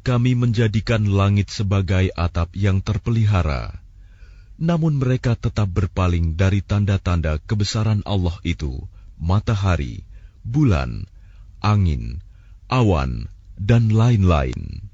kami menjadikan langit sebagai atap yang terpelihara. Namun mereka tetap berpaling dari tanda-tanda kebesaran Allah itu, matahari, bulan, angin, awan, dan lain-lain.